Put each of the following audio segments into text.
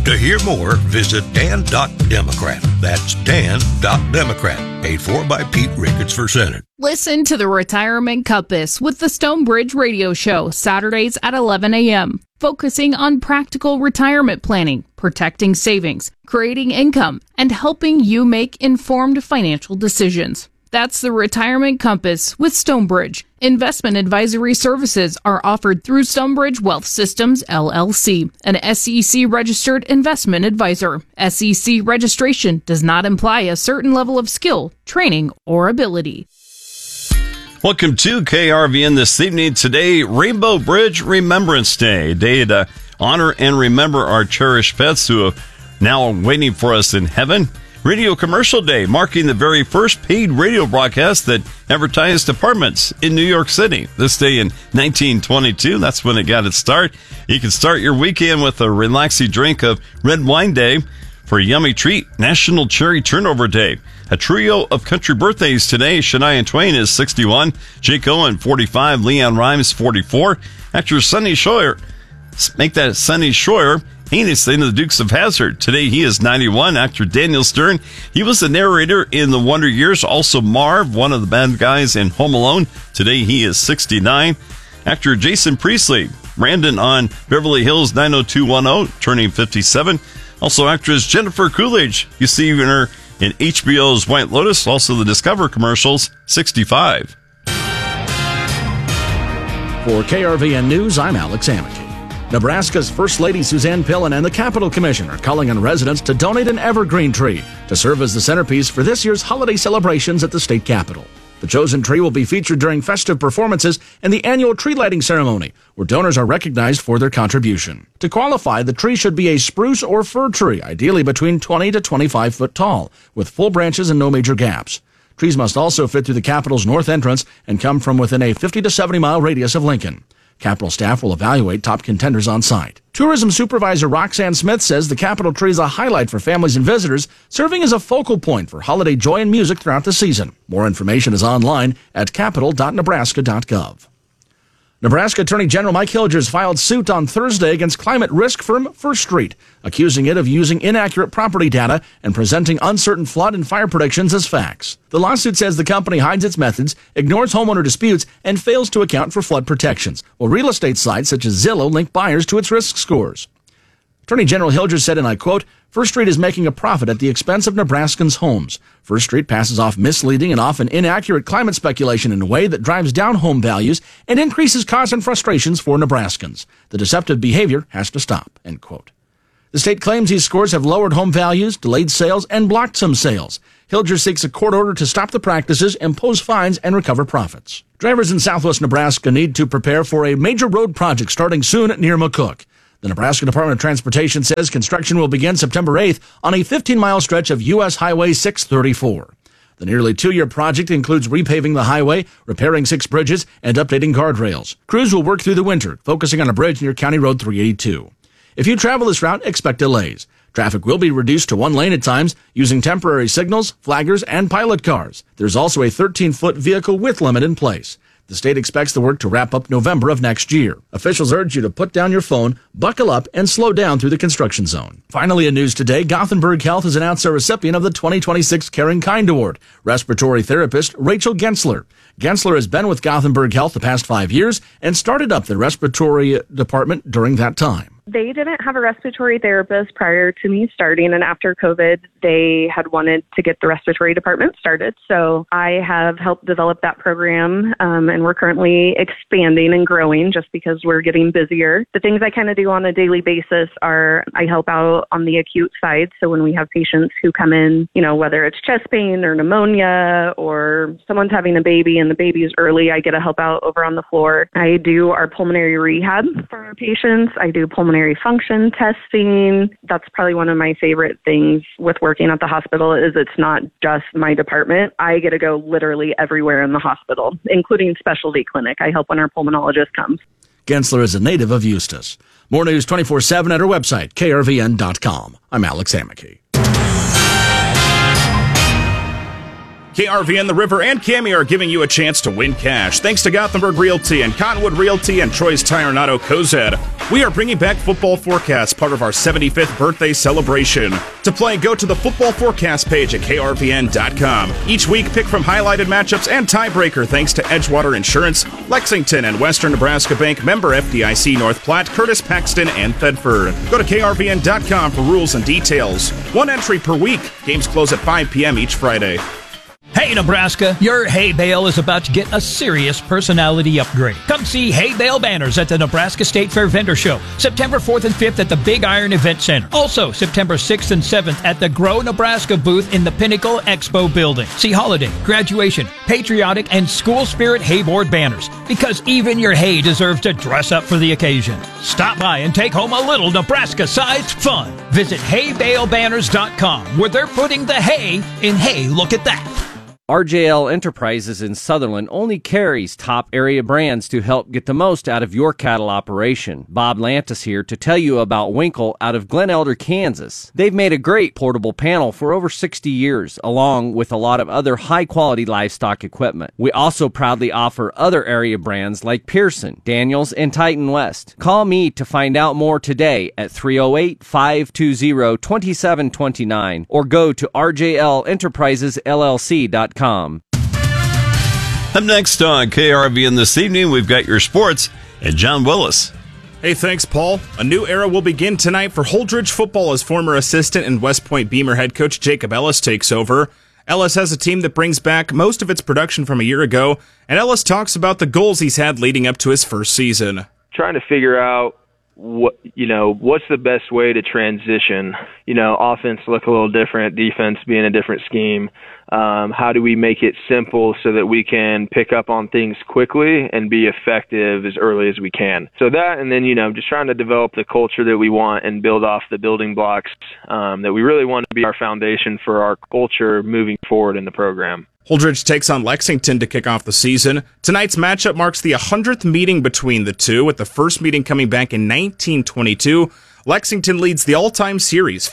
To hear more, visit Dan.Democrat. That's Dan.Democrat. Paid for by Pete Ricketts for Senate. Listen to the Retirement Compass with the Stonebridge Radio Show, Saturdays at 11 a.m., focusing on practical retirement planning, protecting savings, creating income, and helping you make informed financial decisions. That's the Retirement Compass with Stonebridge. Investment advisory services are offered through Stonebridge Wealth Systems, LLC, an SEC-registered investment advisor. SEC registration does not imply a certain level of skill, training, or ability. Welcome to KRVN this evening. Today, Rainbow Bridge Remembrance Day, a day to honor and remember our cherished pets who are now waiting for us in heaven. Radio Commercial Day, marking the very first paid radio broadcast that advertised apartments in New York City. This day in 1922, that's when it got its start. You can start your weekend with a relaxing drink of red wine day. For a yummy treat, National Cherry Turnover Day. A trio of country birthdays today. Shania Twain is 61, Jake Owen 45, Leanne Rimes 44. Actor Sonny Scheuer, make that Sonny Scheuer, heinous thing of the Dukes of Hazzard. Today he is 91. Actor Daniel Stern, he was the narrator in The Wonder Years. Also Marv, one of the bad guys in Home Alone. Today he is 69. Actor Jason Priestley, Brandon on Beverly Hills 90210, turning 57. Also actress Jennifer Coolidge, you see her in HBO's White Lotus, also the Discover commercials, 65. For KRVN News, I'm Alex Amicky. Nebraska's First Lady Suzanne Pillen and the Capitol Commission are calling on residents to donate an evergreen tree to serve as the centerpiece for this year's holiday celebrations at the state capitol. The chosen tree will be featured during festive performances and the annual tree lighting ceremony, where donors are recognized for their contribution. To qualify, the tree should be a spruce or fir tree, ideally between 20 to 25 foot tall, with full branches and no major gaps. Trees must also fit through the Capitol's north entrance and come from within a 50 to 70 mile radius of Lincoln. Capitol staff will evaluate top contenders on site. Tourism Supervisor Roxanne Smith says the Capitol tree is a highlight for families and visitors, serving as a focal point for holiday joy and music throughout the season. More information is online at capitol.nebraska.gov. Nebraska Attorney General Mike Hilgers filed suit on Thursday against climate risk firm First Street, accusing it of using inaccurate property data and presenting uncertain flood and fire predictions as facts. The lawsuit says the company hides its methods, ignores homeowner disputes, and fails to account for flood protections, while real estate sites such as Zillow link buyers to its risk scores. Attorney General Hilgers said, and I quote, First Street is making a profit at the expense of Nebraskans' homes. First Street passes off misleading and often inaccurate climate speculation in a way that drives down home values and increases costs and frustrations for Nebraskans. The deceptive behavior has to stop, end quote. The state claims these scores have lowered home values, delayed sales, and blocked some sales. Hilgers seeks a court order to stop the practices, impose fines, and recover profits. Drivers in southwest Nebraska need to prepare for a major road project starting soon near McCook. The Nebraska Department of Transportation says construction will begin September 8th on a 15-mile stretch of U.S. Highway 634. The nearly 2-year project includes repaving the highway, repairing 6 bridges, and updating guardrails. Crews will work through the winter, focusing on a bridge near County Road 382. If you travel this route, expect delays. Traffic will be reduced to 1 lane at times, using temporary signals, flaggers, and pilot cars. There's also a 13-foot vehicle width limit in place. The state expects the work to wrap up November of next year. Officials urge you to put down your phone, buckle up, and slow down through the construction zone. Finally, in news today, Gothenburg Health has announced a recipient of the 2026 Caring Kind Award, respiratory therapist Rachel Gensler. Gensler has been with Gothenburg Health the past 5 years and started up the respiratory department during that time. They didn't have a respiratory therapist prior to me starting, and after COVID, they had wanted to get the respiratory department started. So I have helped develop that program, and we're currently expanding and growing just because we're getting busier. The things I kind of do on a daily basis are I help out on the acute side. So when we have patients who come in, whether it's chest pain or pneumonia or someone's having a baby and the baby's early, I get to help out over on the floor. I do our pulmonary rehab for our patients. I do pulmonary function testing. That's probably one of my favorite things with working at the hospital is it's not just my department. I get to go literally everywhere in the hospital, including specialty clinic. I help when our pulmonologist comes. Gensler is a native of Eustis. More news 24/7 at our website, krvn.com. I'm Alex Amicky. KRVN, The River, and Cami are giving you a chance to win cash. Thanks to Gothenburg Realty and Cottonwood Realty and Troy's Tire and Auto Cozad. We are bringing back Football Forecast, part of our 75th birthday celebration. To play, go to the Football Forecast page at krvn.com. Each week, pick from highlighted matchups and tiebreaker thanks to Edgewater Insurance, Lexington and Western Nebraska Bank, member FDIC, North Platte, Curtis, Paxton, and Thedford. Go to krvn.com for rules and details. One entry per week. Games close at 5 p.m. each Friday. Hey Nebraska, your hay bale is about to get a serious personality upgrade. Come see hay bale banners at the Nebraska State Fair Vendor Show, September 4th and 5th at the Big Iron Event Center. Also, September 6th and 7th at the Grow Nebraska booth in the Pinnacle Expo building. See holiday, graduation, patriotic, and school spirit hay board banners, because even your hay deserves to dress up for the occasion. Stop by and take home a little Nebraska-sized fun. Visit haybalebanners.com, where they're putting the hay in Hey, Look at That. RJL Enterprises in Sutherland only carries top area brands to help get the most out of your cattle operation. Bob Lantis here to tell you about Winkle out of Glen Elder, Kansas. They've made a great portable panel for over 60 years, along with a lot of other high-quality livestock equipment. We also proudly offer other area brands like Pearson, Daniels, and Titan West. Call me to find out more today at 308-520-2729 or go to rjlenterprisesllc.com. Up next on KRVN this evening, we've got your sports and John Willis. Hey, thanks, Paul. A new era will begin tonight for Holdridge football as former assistant and West Point Beamer head coach Jacob Ellis takes over. Ellis has a team that brings back most of its production from a year ago, and Ellis talks about the goals he's had leading up to his first season. Trying to figure out what's the best way to transition. Offense look a little different, defense being a different scheme. How do we make it simple so that we can pick up on things quickly and be effective as early as we can? So that, and then, just trying to develop the culture that we want and build off the building blocks that we really want to be our foundation for our culture moving forward in the program. Holdridge takes on Lexington to kick off the season. Tonight's matchup marks the 100th meeting between the two, with the first meeting coming back in 1922. Lexington leads the all-time series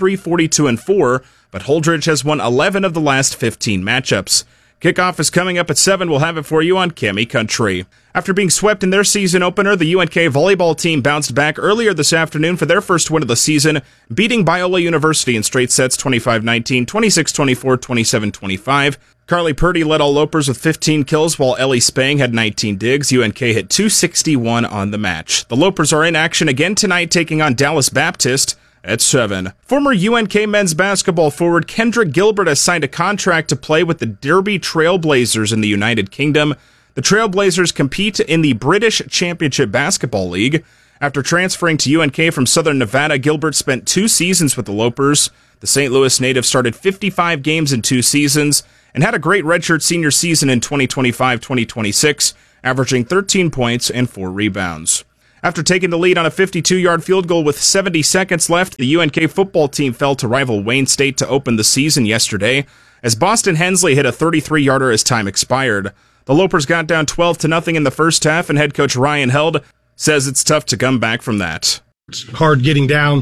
53-42-4, but Holdridge has won 11 of the last 15 matchups. Kickoff is coming up at 7. We'll have it for you on Cami Country. After being swept in their season opener, the UNK volleyball team bounced back earlier this afternoon for their first win of the season, beating Biola University in straight sets 25-19, 26-24, 27-25. Carly Purdy led all Lopers with 15 kills, while Ellie Spang had 19 digs. UNK hit 261 on the match. The Lopers are in action again tonight, taking on Dallas Baptist at 7. Former UNK men's basketball forward Kendrick Gilbert has signed a contract to play with the Derby Trailblazers in the United Kingdom. The Trailblazers compete in the British Championship Basketball League. After transferring to UNK from Southern Nevada, Gilbert spent 2 seasons with the Lopers. The St. Louis native started 55 games in 2 seasons and had a great redshirt senior season in 2025-2026, averaging 13 points and 4 rebounds. After taking the lead on a 52-yard field goal with 70 seconds left, the UNK football team fell to rival Wayne State to open the season yesterday, as Boston Hensley hit a 33-yarder as time expired. The Lopers got down 12-0 in the first half, and head coach Ryan Held says it's tough to come back from that. It's hard getting down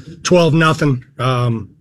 12-0.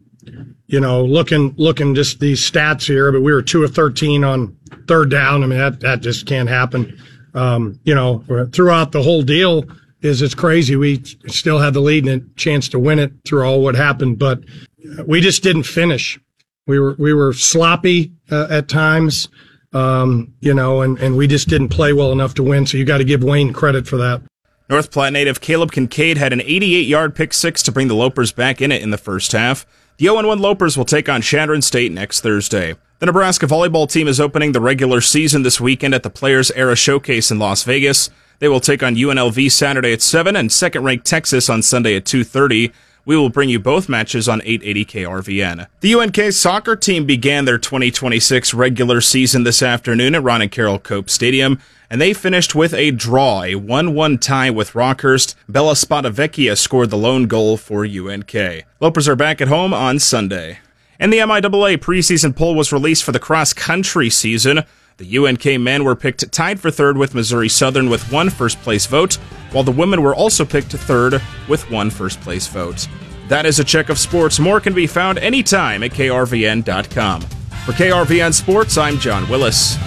Looking just these stats here, but we were 2 of 13 on third down. I mean, that just can't happen. Throughout the whole deal, it's crazy. We still had the lead and a chance to win it through all what happened, but we just didn't finish. We were sloppy at times, and we just didn't play well enough to win. So you got to give Wayne credit for that. North Platte native Caleb Kincaid had an 88-yard pick six to bring the Lopers back in it in the first half. The 0-1 Lopers will take on Chadron State next Thursday. The Nebraska volleyball team is opening the regular season this weekend at the Players Era Showcase in Las Vegas. They will take on UNLV Saturday at 7 and second-ranked Texas on Sunday at 2:30. We will bring you both matches on 880 KRVN. The UNK soccer team began their 2026 regular season this afternoon at Ron and Carroll Cope Stadium, and they finished with a draw, a 1-1 tie with Rockhurst. Bella Spadavecchia scored the lone goal for UNK. Lopers are back at home on Sunday. And the MIAA preseason poll was released for the cross-country season. The UNK men were picked tied for third with Missouri Southern with 1 first-place vote, while the women were also picked third with 1 first-place vote. That is a check of sports. More can be found anytime at krvn.com. For KRVN Sports, I'm John Willis.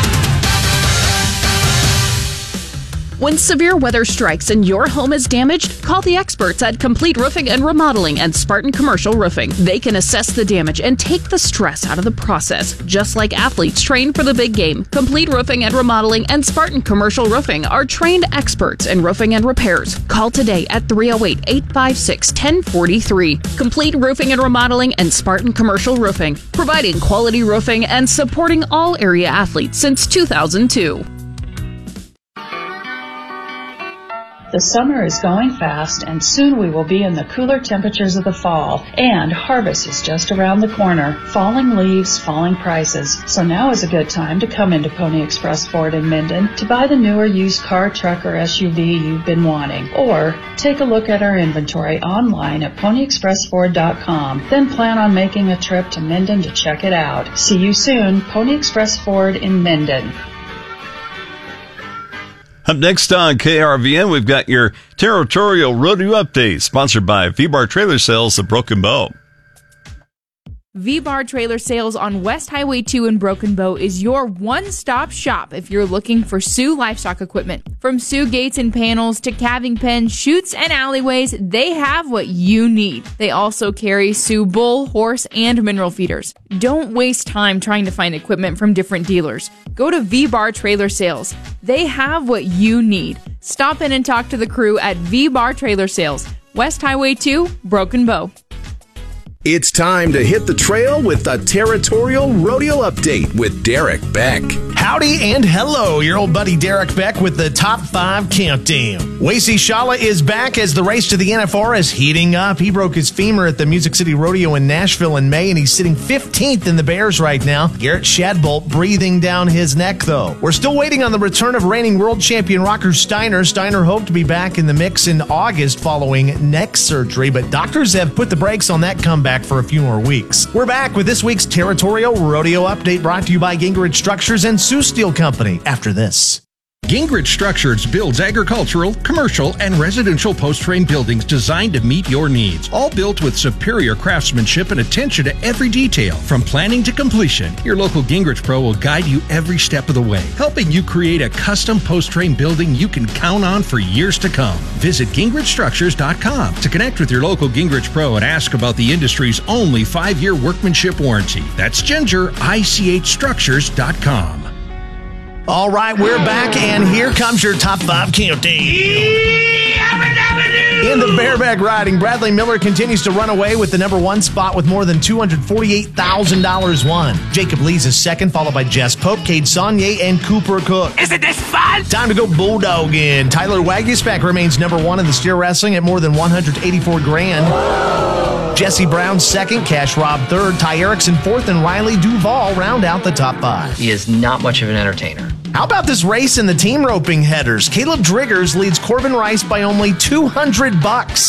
When severe weather strikes and your home is damaged, call the experts at Complete Roofing and Remodeling and Spartan Commercial Roofing. They can assess the damage and take the stress out of the process. Just like athletes train for the big game, Complete Roofing and Remodeling and Spartan Commercial Roofing are trained experts in roofing and repairs. Call today at 308-856-1043. Complete Roofing and Remodeling and Spartan Commercial Roofing, providing quality roofing and supporting all area athletes since 2002. The summer is going fast, and soon we will be in the cooler temperatures of the fall, and harvest is just around the corner. Falling leaves, falling prices. So now is a good time to come into Pony Express Ford in Minden to buy the newer used car, truck, or SUV you've been wanting. Or take a look at our inventory online at ponyexpressford.com. Then plan on making a trip to Minden to check it out. See you soon, Pony Express Ford in Minden. Up next on KRVN, we've got your Territorial Rodeo Update, sponsored by V-Bar Trailer Sales of Broken Bow. V-Bar Trailer Sales on West Highway 2 in Broken Bow is your one-stop shop if you're looking for Sioux livestock equipment. From Sioux gates and panels to calving pens, chutes, and alleyways, they have what you need. They also carry Sioux bull, horse, and mineral feeders. Don't waste time trying to find equipment from different dealers. Go to V-Bar Trailer Sales. They have what you need. Stop in and talk to the crew at V-Bar Trailer Sales, West Highway 2, Broken Bow. It's time to hit the trail with the Territorial Rodeo Update with Derek Beck. Howdy and hello, your old buddy Derek Beck with the Top 5 Countdown. Wacy Shala is back as the race to the NFR is heating up. He broke his femur at the Music City Rodeo in Nashville in May, and he's sitting 15th in the Bears right now. Garrett Shadbolt breathing down his neck, though. We're still waiting on the return of reigning world champion Rocker Steiner. Steiner hoped to be back in the mix in August following neck surgery, but doctors have put the brakes on that comeback for a few more weeks. We're back with this week's Territorial Rodeo Update, brought to you by Gingrich Structures and Sioux Steel Company after this. Gingrich Structures builds agricultural, commercial, and residential post-frame buildings designed to meet your needs. All built with superior craftsmanship and attention to every detail. From planning to completion, your local Gingrich Pro will guide you every step of the way, helping you create a custom post-frame building you can count on for years to come. Visit GingrichStructures.com to connect with your local Gingrich Pro and ask about the industry's only 5-year workmanship warranty. That's GingerICHStructures.com. All right, we're back, and here comes your Top 5 Countdown. In the bareback riding, Bradley Miller continues to run away with the number 1 spot with more than $248,000 won. Jacob Lees is second, followed by Jess Pope, Cade Saunier, and Cooper Cook. Isn't this fun? Time to go bulldogging. Tyler Waguespack remains number 1 in the steer wrestling at more than $184,000. Jesse Brown second, Cash Rob third, Ty Erickson fourth, and Riley Duvall round out the top 5. He is not much of an entertainer. How about this race in the team roping headers? Caleb Driggers leads Corbin Rice by only $200.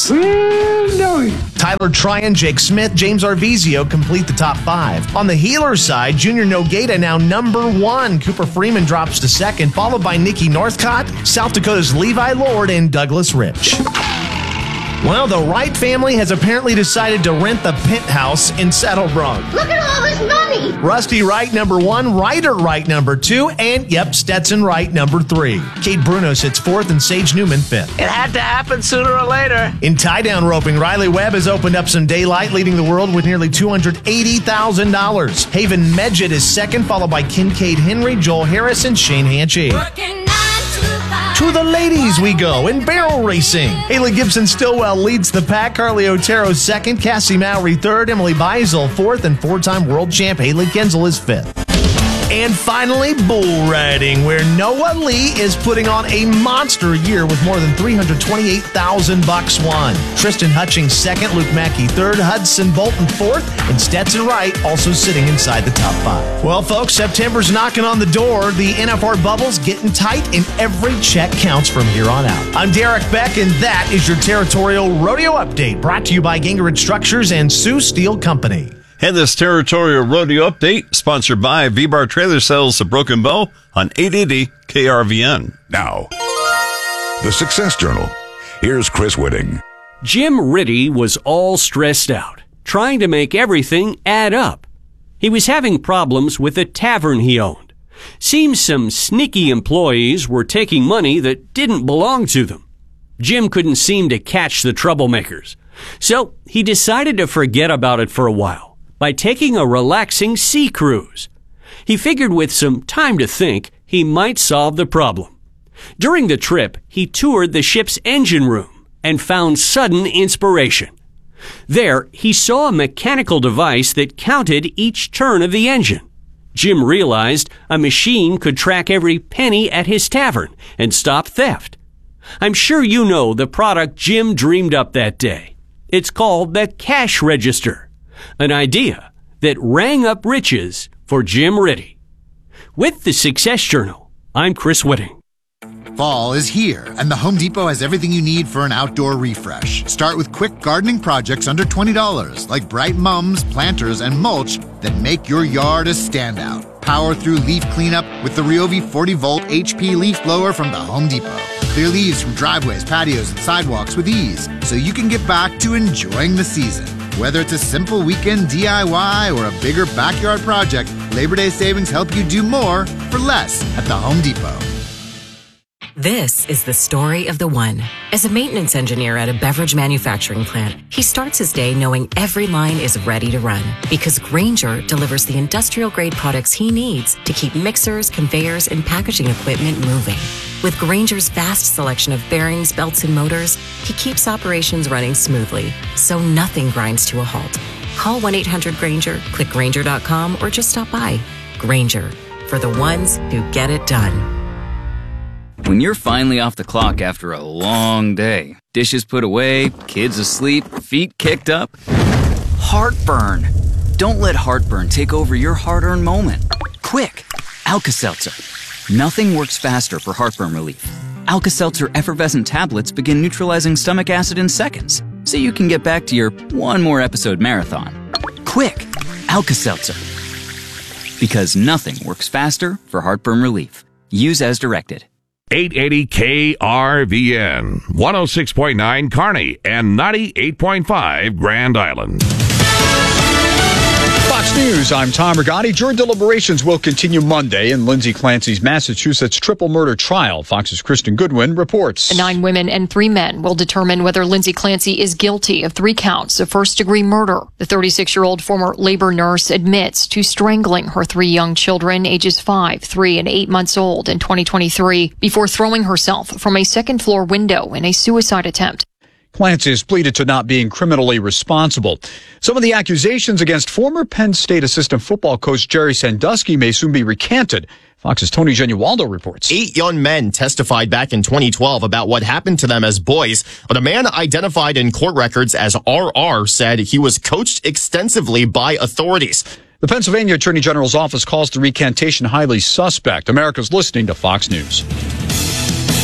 Tyler Tryon, Jake Smith, James Arvizio complete the top 5. On the heeler side, Junior Nogata now number 1. Cooper Freeman drops to second, followed by Nikki Northcott, South Dakota's Levi Lord, and Douglas Rich. Well, the Wright family has apparently decided to rent the penthouse in Saddle Bronc. Look at all this money! Rusty Wright, number 1, Ryder Wright, number 2, and, Stetson Wright, number 3. Kate Bruno sits 4th, and Sage Newman 5th. It had to happen sooner or later. In tie-down roping, Riley Webb has opened up some daylight, leading the world with nearly $280,000. Haven Medjed is second, followed by Kincaid Henry, Joel Harris, and Shane Hanchey. To the ladies we go in barrel racing. Haley Gibson-Stillwell leads the pack. Carly Otero second, Cassie Mowry third, Emily Beisel fourth, and 4-time world champ Haley Kenzel is 5th. And finally, bull riding, where Noah Lee is putting on a monster year with more than $328,000 won. Tristan Hutchings second, Luke Mackey third, Hudson Bolton fourth, and Stetson Wright also sitting inside the top 5. Well, folks, September's knocking on the door. The NFR bubble's getting tight, and every check counts from here on out. I'm Derek Beck, and that is your Territorial Rodeo Update, brought to you by Gingrich Structures and Sioux Steel Company. And this Territorial Rodeo Update, sponsored by V-Bar Trailer Sales of Broken Bow on 880 KRVN. Now, the Success Journal. Here's Chris Whitting. Jim Ritty was all stressed out, trying to make everything add up. He was having problems with a tavern he owned. Seems some sneaky employees were taking money that didn't belong to them. Jim couldn't seem to catch the troublemakers, so he decided to forget about it for a while by taking a relaxing sea cruise. He figured with some time to think, he might solve the problem. During the trip, he toured the ship's engine room and found sudden inspiration. There, he saw a mechanical device that counted each turn of the engine. Jim realized a machine could track every penny at his tavern and stop theft. I'm sure you know the product Jim dreamed up that day. It's called the cash register, an idea that rang up riches for Jim Ritty. With the Success Journal, I'm Chris Whitting. Fall is here, and the Home Depot has everything you need for an outdoor refresh. Start with quick gardening projects under $20, like bright mums, planters, and mulch that make your yard a standout. Power through leaf cleanup with the Ryobi 40-volt HP leaf blower from the Home Depot. Clear leaves from driveways, patios, and sidewalks with ease, so you can get back to enjoying the season. Whether it's a simple weekend DIY or a bigger backyard project, Labor Day savings help you do more for less at the Home Depot. This is the story of the one. As a maintenance engineer at a beverage manufacturing plant, he starts his day knowing every line is ready to run because Grainger delivers the industrial-grade products he needs to keep mixers, conveyors, and packaging equipment moving. With Grainger's vast selection of bearings, belts, and motors, he keeps operations running smoothly, so nothing grinds to a halt. Call 1-800-GRAINGER, click Grainger.com, or just stop by. Grainger, for the ones who get it done. When you're finally off the clock after a long day, dishes put away, kids asleep, feet kicked up, heartburn. Don't let heartburn take over your hard-earned moment. Quick, Alka-Seltzer. Nothing works faster for heartburn relief. Alka-Seltzer effervescent tablets begin neutralizing stomach acid in seconds, so you can get back to your one more episode marathon. Quick, Alka-Seltzer. Because nothing works faster for heartburn relief. Use as directed. 880 KRVN, 106.9 Kearney, and 98.5 Grand Island. Fox News, I'm Tom Rigotti. Jury deliberations will continue Monday in Lindsay Clancy's Massachusetts triple murder trial. Fox's Kristen Goodwin reports. 9 women and 3 men will determine whether Lindsay Clancy is guilty of 3 counts of first-degree murder. The 36-year-old former labor nurse admits to strangling her 3 young children, ages 5, 3, and 8 months old, in 2023, before throwing herself from a second-floor window in a suicide attempt. Clancy has pleaded to not being criminally responsible. Some of the accusations against former Penn State assistant football coach Jerry Sandusky may soon be recanted. Fox's Tony Genualdo reports. 8 young men testified back in 2012 about what happened to them as boys, but a man identified in court records as RR said he was coached extensively by authorities. The Pennsylvania Attorney General's office calls the recantation highly suspect. America's listening to Fox News.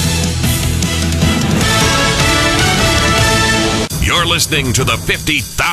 You're listening to the 50,000